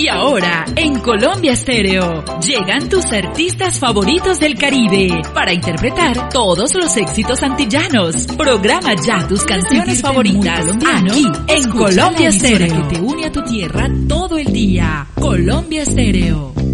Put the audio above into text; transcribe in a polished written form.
Y ahora, en Colombia Estéreo, llegan tus artistas favoritos del Caribe para interpretar todos los éxitos antillanos. Programa ya tus canciones favoritas aquí en Colombia Estéreo, que te une a tu tierra todo el día. Colombia Estéreo.